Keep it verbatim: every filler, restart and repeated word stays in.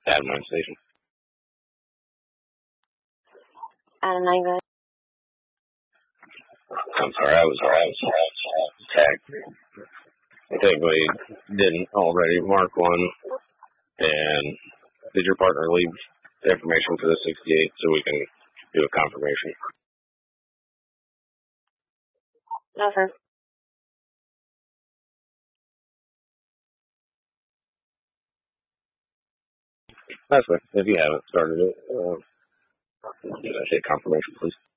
Admin station. Adam nine guys. I'm sorry, I was, I was tagged. I think we didn't already mark one. And did your partner leave the information for the sixty-eight so we can do a confirmation? No, sir. That's right. If you haven't started it, uh, I say confirmation, please.